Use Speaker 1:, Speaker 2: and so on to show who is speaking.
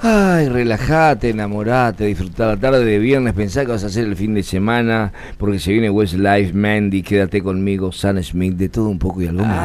Speaker 1: Ay, relajate, enamorate, disfrutar la tarde de viernes, pensá que vas a hacer el fin de semana, porque se viene Westlife, Mandy, Quédate conmigo, Sam Smith, de todo un poco y algo más.